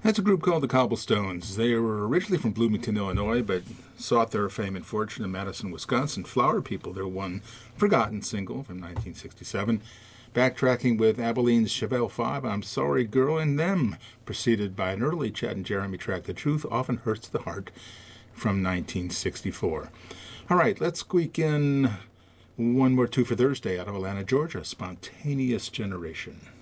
That's a group called the Cobblestones. They were originally from Bloomington, Illinois, but sought their fame and fortune in Madison, Wisconsin. Flower People, their one forgotten single from 1967. Backtracking with Abilene's Chevelle 5, I'm Sorry Girl, and Them, preceded by an early Chad and Jeremy track, The Truth Often Hurts the Heart, from 1964. All right, let's squeak in one more two for Thursday out of Atlanta, Georgia, Spontaneous Generation.